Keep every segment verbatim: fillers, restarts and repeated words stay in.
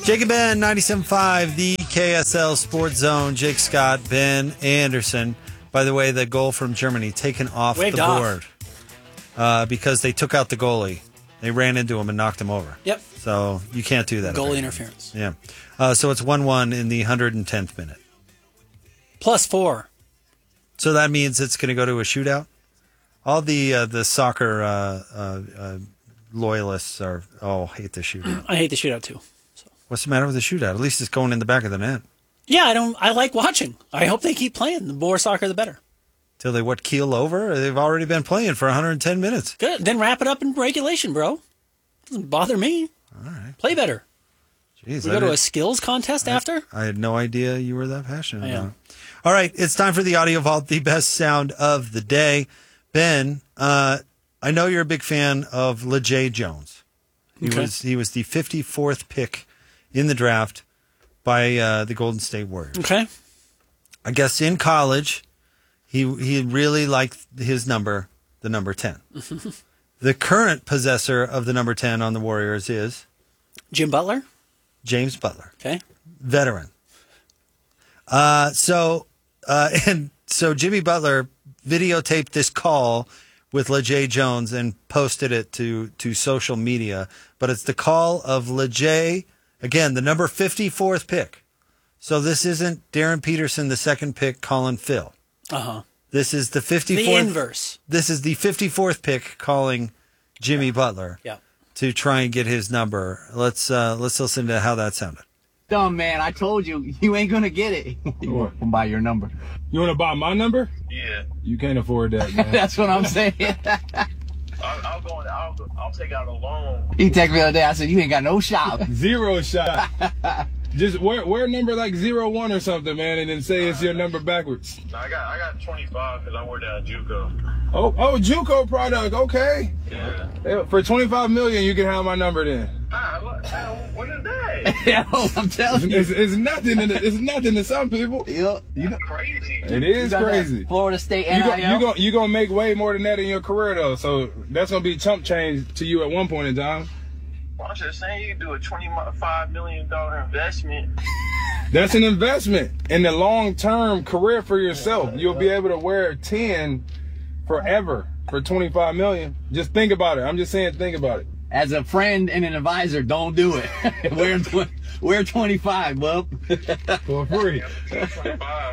Jake and Ben, ninety-seven point five, the K S L Sports Zone. Jake Scott, Ben Anderson. By the way, the goal from Germany taken off Waved the off. board uh, because they took out the goalie. They ran into him and knocked him over. Yep. So you can't do that. Goalie apparently. interference. Yeah. Uh, so it's one one in the one hundred tenth minute. Plus four. So that means it's going to go to a shootout? All the uh, the soccer uh, uh, uh, loyalists are, oh, hate the shootout. I hate the shootout too. So. What's the matter with the shootout? At least it's going in the back of the net. Yeah, I don't. I like watching. I hope they keep playing. The more soccer, the better. Till they, what, keel over? They've already been playing for one hundred ten minutes. Good. Then wrap it up in regulation, bro. Doesn't bother me. All right. Play better. Jeez, we I go to did- a skills contest I, after? I had no idea you were that passionate I about am. it. All right, it's time for the Audio Vault, the best sound of the day. Ben, uh, I know you're a big fan of LeJay Jones. He Okay. was he was the fifty-fourth pick in the draft by uh, the Golden State Warriors. Okay. I guess in college, he he really liked his number, the number ten. The current possessor of the number ten on the Warriors is Jim Butler? James Butler. Okay. Veteran. Uh, so, uh, and so Jimmy Butler videotaped this call with LeJay Jones and posted it to, to social media. But it's the call of LeJay, again, the number fifty-fourth pick. So this isn't Darren Peterson, the second pick, calling Phil. Uh-huh. This is the fifty-fourth. The inverse. This is the fifty-fourth pick calling Jimmy Butler Yeah. to try and get his number. Let's uh, let's listen to how that sounded. Dumb man, I told you, you ain't gonna get it. What? I'll buy your number. You want to buy my number? Yeah, You can't afford that, man. That's what I'm saying. I'll, I'll go. I'll, I'll take out a loan. He texted me the other day, I said, you ain't got no shop. Zero shot. Just wear wear a number like zero one or something, man, and then say it's your number backwards. No, I got I got twenty-five because I work down at JUCO. Oh, oh, JUCO product. Okay. Yeah. Yeah, for twenty-five million, you can have my number then. Ah, what, what is that? Yeah, I'm telling you. It's, it's nothing. To, it's nothing to some people. Yep. You know, Crazy. It is you got that crazy. Florida State You N go, I L. you go, you gonna make way more than that in your career though. So that's gonna be chump change to you at one point in time. Well, I'm just saying you can do a twenty-five million dollars investment. That's an investment in the long term career for yourself. You'll be able to wear ten forever for twenty-five million. Just think about it. I'm just saying, think about it. As a friend and an advisor, don't do it. wear, tw- wear twenty-five, bub. For free. twenty-five.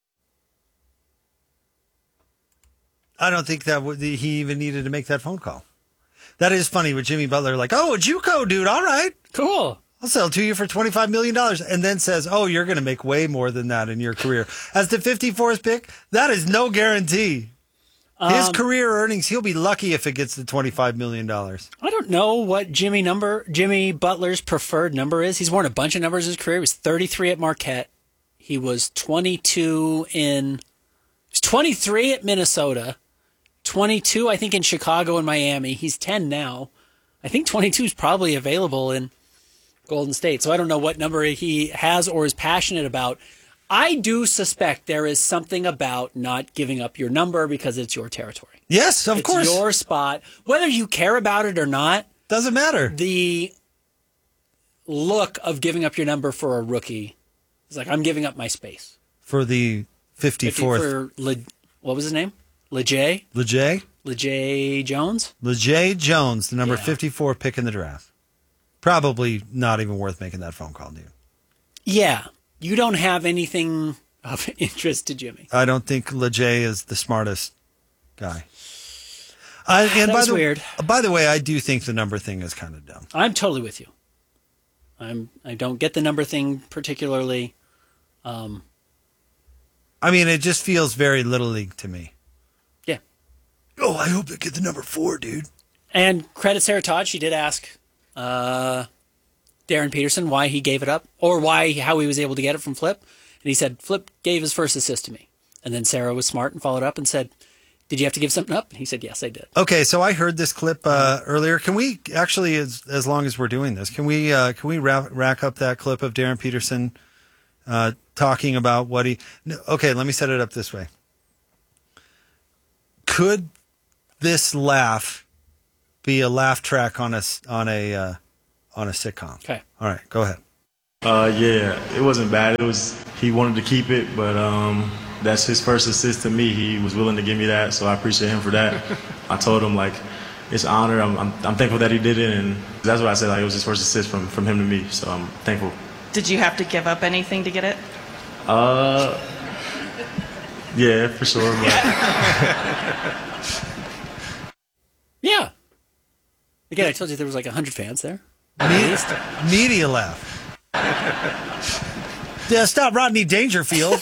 I don't think that would, he even needed to make that phone call. That is funny with Jimmy Butler, like, oh, a JUCO dude, all right. Cool. I'll sell to you for twenty-five million dollars. And then says, oh, you're going to make way more than that in your career. As the fifty-fourth pick, that is no guarantee. His Um, career earnings, he'll be lucky if it gets to twenty-five million dollars. I don't know what Jimmy number Jimmy Butler's preferred number is. He's worn a bunch of numbers in his career. He was thirty-three at Marquette. He was twenty-two in he was twenty-three at Minnesota. twenty-two, I think, in Chicago and Miami. He's ten now. I think twenty-two is probably available in Golden State. So I don't know what number he has or is passionate about. I do suspect there is something about not giving up your number because it's your territory. Yes, of It's course. your spot. Whether you care about it or not, Doesn't matter. the look of giving up your number for a rookie is like, I'm giving up my space. For the fifty-fourth. For Le, what was his name? LeJay? LeJay? LeJay Jones? LeJay Jones, the number Yeah. fifty-four pick in the draft. Probably not even worth making that phone call, dude. Yeah. You don't have anything of interest to Jimmy. I don't think LeJay is the smartest guy. I, and That by was the, weird. By the way, I do think the number thing is kind of dumb. I'm totally with you. I'm. I don't get the number thing particularly. Um, I mean, it just feels very Little League to me. yeah. Oh, I hope they get the number four, dude. And credit Sarah Todd. She did ask uh, Darren Peterson why he gave it up or why how he was able to get it from Flip. And he said, Flip gave his first assist to me. And then Sarah was smart and followed up and said, did you have to give something up? And he said, yes, I did. Okay, so I heard this clip uh, earlier. Can we actually, as as long as we're doing this, can we uh, can we rack, rack up that clip of Darren Peterson uh, talking about what he? No, okay, let me set it up this way. Could this laugh be a laugh track on a s- on a uh, on a sitcom? Okay. All right, go ahead. Uh, yeah, it wasn't bad. It was he wanted to keep it, but um, that's his first assist to me. He was willing to give me that, so I appreciate him for that. I told him like it's an honor. I'm, I'm I'm thankful that he did it, and that's what I said. Like it was his first assist from from him to me, so I'm thankful. Did you have to give up anything to get it? Uh, yeah, for sure. But. Yeah. Again, I told you there was like one hundred fans there. Media, media laugh. Yeah, stop Rodney Dangerfield.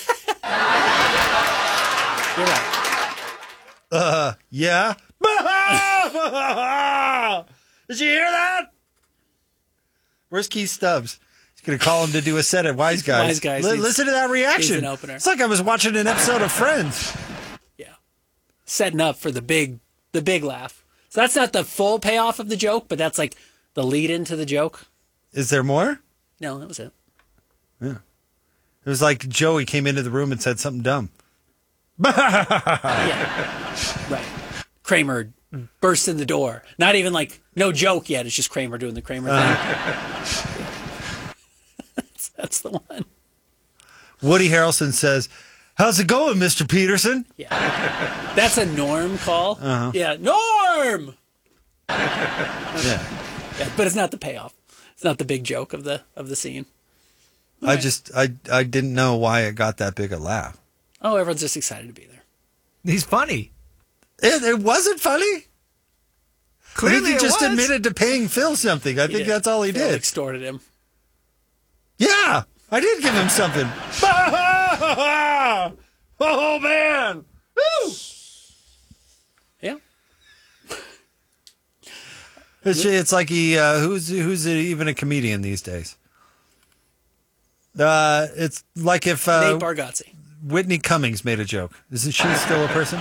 You're right. Uh, yeah. Did you hear that? Where's Keith Stubbs? He's going to call him to do a set at Wise Guys. Wise Guys L- needs- listen to that reaction. needs an opener. It's like I was watching an episode of Friends. Yeah. Setting up for the big the big laugh. So that's not the full payoff of the joke, but that's like the lead into the joke. Is there more? No, that was it. Yeah. It was like Joey came into the room and said something dumb. Yeah. Right. Kramer burst in the door. Not even like, no joke yet. It's just Kramer doing the Kramer thing. Uh, that's, that's the one. Woody Harrelson says, "How's it going, Mister Peterson?" Yeah. That's a Norm call. Uh-huh. Yeah. Norm! Yeah. Yeah, but it's not the payoff. It's not the big joke of the of the scene. I right. just, I, I didn't know why it got that big a laugh. Oh, everyone's just excited to be there. He's funny. It, it wasn't funny. Clearly I think he it just was. admitted to paying Phil something. I He think did. that's all he Phil did. extorted him. Yeah, I did give him something. Oh, man. Woo! Yeah. It's, it's like he, uh, who's who's even a comedian these days? Uh, it's like if uh, Nate Bargatze. Whitney Cummings made a joke. Isn't she still a person?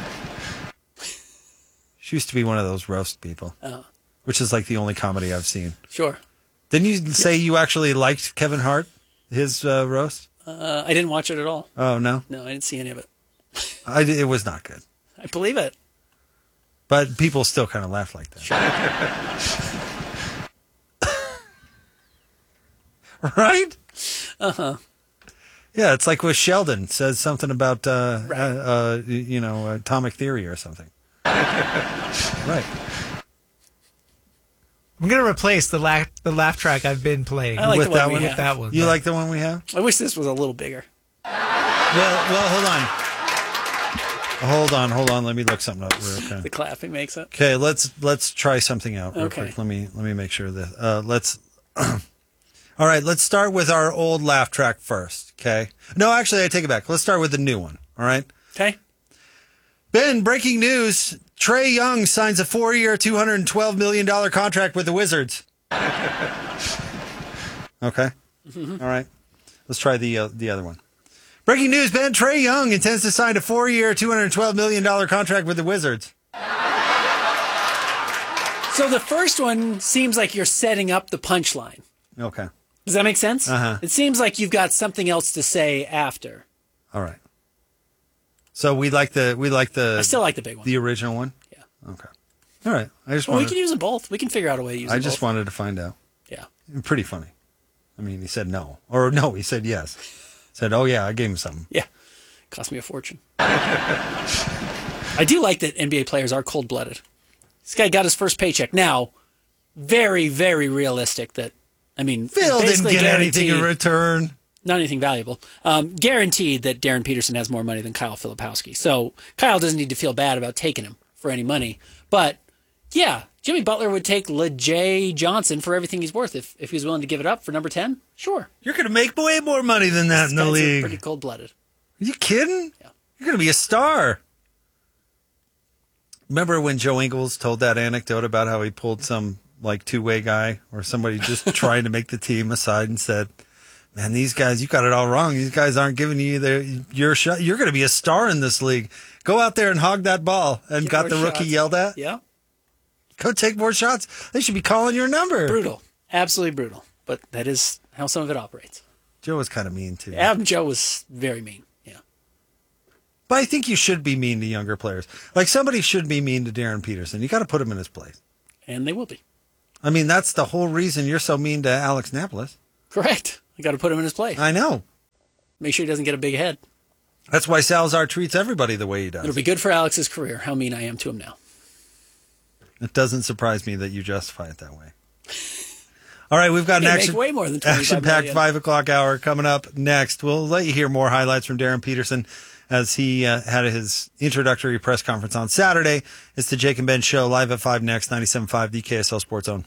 She used to be one of those roast people, Uh, which is like the only comedy I've seen. sure. Didn't you say you actually liked Kevin Hart, his uh, roast? Uh, I didn't watch it at all. Oh, no? No, I didn't see any of it. I, it was not good. I believe it. But people still kind of laugh like that. Right? Uh-huh. Yeah, it's like with Sheldon says something about, uh, Right. uh, uh, you know, atomic theory or something. Right. I'm gonna replace the laugh the laugh track I've been playing I like With the one that we one? have. with that one. You like the one we have? I wish this was a little bigger. Well, well, hold on. Hold on, hold on. Let me look something up real quick. The clapping makes it. Okay, let's let's try something out real Okay. quick. Let me let me make sure that uh, let's. All right, let's start with our old laugh track first. Okay. No, actually, I take it back. Let's start with the new one. All right. Okay. Ben, breaking news: Trae Young signs a four-year, two hundred twelve million dollar contract with the Wizards. Okay. All right. Let's try the uh, the other one. Breaking news, Ben, Trae Young intends to sign a four-year, two hundred twelve million dollar contract with the Wizards. So the first one seems like you're setting up the punchline. Okay. Does that make sense? Uh-huh. It seems like you've got something else to say after. All right. So we like the we like the I still like the big one. the original one. Yeah. Okay. All right. I just Well, we wanted can use them both. We can figure out a way to use I them just both. wanted to find out. Yeah. Pretty funny. I mean, he said no, or no, he said yes. Said, "Oh yeah, I gave him something." Yeah. Cost me a fortune. I do like that N B A players are cold-blooded. This guy got his first paycheck. Now, very, very realistic that, I mean, Phil didn't basically get anything in guaranteed- return. Not anything valuable. Um, guaranteed that Darren Peterson has more money than Kyle Filipowski. So Kyle doesn't need to feel bad about taking him for any money. But yeah, Jimmy Butler would take LeJay Johnson for everything he's worth if, if he was willing to give it up for number ten. Sure. You're going to make way more money than that in the Guys are league. pretty cold-blooded. Are you kidding? Yeah. You're going to be a star. Remember when Joe Ingles told that anecdote about how he pulled some like two-way guy or somebody just trying to make the team aside and said, "Man, these guys, you got it all wrong. These guys aren't giving you their your shot. You're going to be a star in this league. Go out there and hog that ball." And Get got the more rookie shots. yelled at. Yeah. Go take more shots. They should be calling your number. Brutal. Absolutely brutal. But that is how some of it operates. Joe was kind of mean too. Adam Joe was very mean. Yeah. But I think you should be mean to younger players. Like somebody should be mean to Darren Peterson. You got to put him in his place. And they will be. I mean, that's the whole reason you're so mean to Alex Napolis. Correct. I got to put him in his place. I know. Make sure he doesn't get a big head. That's why Salazar treats everybody the way he does. It'll be good for Alex's career. How mean I am to him now. It doesn't surprise me that you justify it that way. All right, we've got an They make action, way more than twenty-five action-packed million. five o'clock hour coming up next. We'll let you hear more highlights from Darren Peterson as he uh, had his introductory press conference on Saturday. It's the Jake and Ben Show, live at five next, ninety-seven point five, the K S L Sports Zone.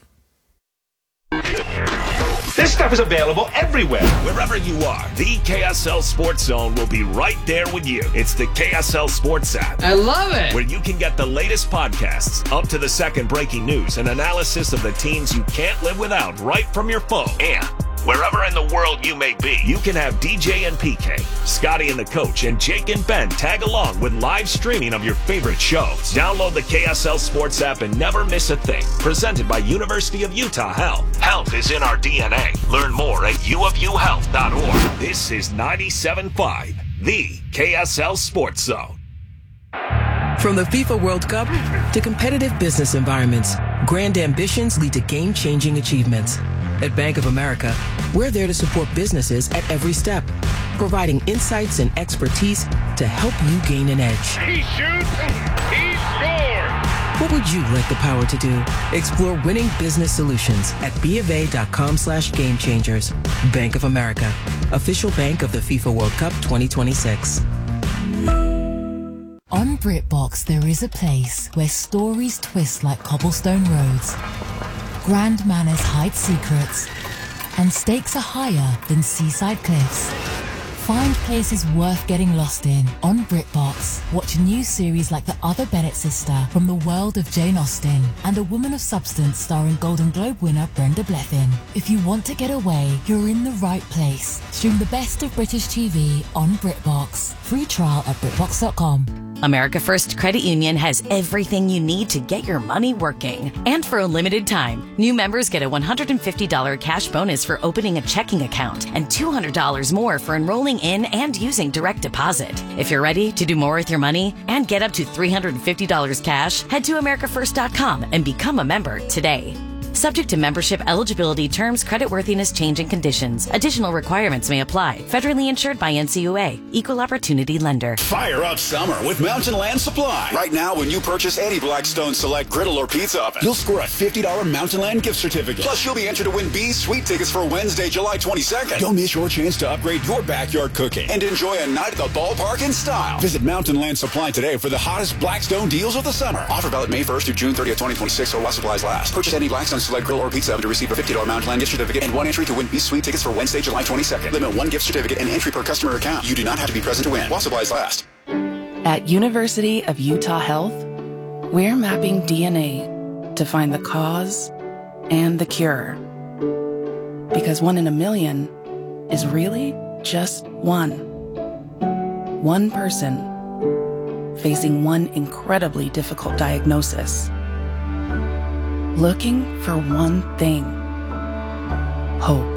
This stuff is available everywhere. Wherever you are, the K S L Sports Zone will be right there with you. It's the K S L Sports app. I love it. Where you can get the latest podcasts, up to the second breaking news, and analysis of the teams you can't live without right from your phone. And wherever in the world you may be, you can have D J and P K, Scotty and the Coach, and Jake and Ben tag along with live streaming of your favorite shows. Download the K S L Sports app and never miss a thing. Presented by University of Utah Health. Health is in our D N A. Learn more at u of u health dot org. This is ninety-seven point five, the K S L Sports Zone. From the FIFA World Cup to competitive business environments, grand ambitions lead to game-changing achievements. At Bank of America, we're there to support businesses at every step, providing insights and expertise to help you gain an edge. He shoots, he scores! What would you like the power to do? Explore winning business solutions at bofa.com slash game changers. Bank of America, official bank of the FIFA World Cup twenty twenty-six. On BritBox, there is a place where stories twist like cobblestone roads, grand manners hide secrets, and stakes are higher than seaside cliffs. Find places worth getting lost in on BritBox. Watch new series like The Other Bennett Sister from the world of Jane Austen and A Woman of Substance starring Golden Globe winner Brenda Blethyn. If you want to get away, you're in the right place. Stream the best of British T V on BritBox. Free trial at BritBox dot com. America First Credit Union has everything you need to get your money working. And for a limited time, new members get a one hundred fifty dollars cash bonus for opening a checking account and two hundred dollars more for enrolling in and using direct deposit. If you're ready to do more with your money and get up to three hundred fifty dollars cash, head to america first dot com and become a member today. Subject to membership eligibility terms, creditworthiness, change, and conditions. Additional requirements may apply. Federally insured by N C U A. Equal Opportunity Lender. Fire up summer with Mountain Land Supply. Right now, when you purchase any Blackstone Select griddle or pizza oven, you'll score a fifty dollars Mountain Land gift certificate. Plus, you'll be entered to win B's Sweet tickets for Wednesday, July twenty-second. Don't miss your chance to upgrade your backyard cooking and enjoy a night at the ballpark in style. Visit Mountain Land Supply today for the hottest Blackstone deals of the summer. Offer valid May first through June thirtieth, twenty twenty-six, or while supplies last. Purchase any Blackstone Select grill or pizza oven to receive a fifty dollars Mountain Land gift certificate and one entry to win B's Sweet tickets for Wednesday, July twenty-second. Limit one gift certificate and entry per customer account. You do not have to be present to win while supplies last. At University of Utah Health, we're mapping D N A to find the cause and the cure. Because one in a million is really just one. One person facing one incredibly difficult diagnosis. Looking for one thing. Hope.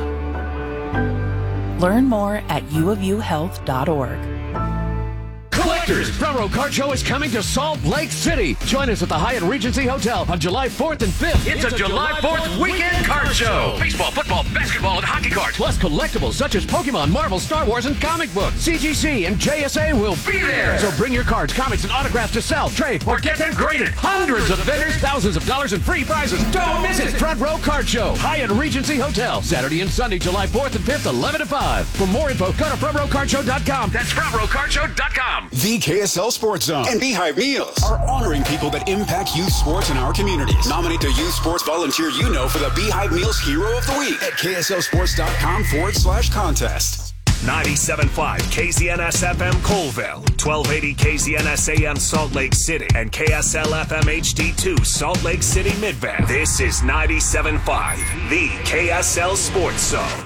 Learn more at u of u health dot org. Collectors, Front Row Card Show is coming to Salt Lake City. Join us at the Hyatt Regency Hotel on July fourth and fifth. It's, it's a, a July fourth weekend card show. Baseball, football, basketball, and hockey cards. Plus collectibles such as Pokemon, Marvel, Star Wars, and comic books. C G C and J S A will be there. So bring your cards, comics, and autographs to sell, trade, or get them graded. Hundreds of vendors, thousands of dollars in free prizes. Don't miss it. Front Row Card Show, Hyatt Regency Hotel, Saturday and Sunday, July fourth and fifth, eleven to five. For more info, go to front row card show dot com. That's front row card show dot com. The K S L Sports Zone and Beehive Meals are honoring people that impact youth sports in our communities. Nominate the youth sports volunteer you know for the Beehive Meals Hero of the Week at K S L sports dot com forward slash contest. ninety-seven point five K Z N S F M Colville, twelve eighty K Z N S A M Salt Lake City, and K S L F M H D two Salt Lake City Midvale. This is ninety-seven point five, the K S L Sports Zone.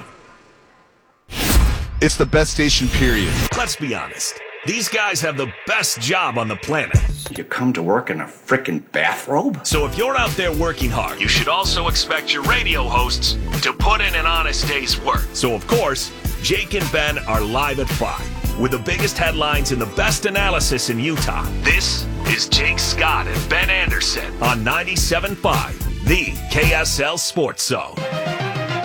It's the best station, period. Let's be honest. These guys have the best job on the planet. You come to work in a frickin' bathrobe? So if you're out there working hard, you should also expect your radio hosts to put in an honest day's work. So of course, Jake and Ben are live at five with the biggest headlines and the best analysis in Utah. This is Jake Scott and Ben Anderson on ninety-seven point five, the K S L Sports Zone.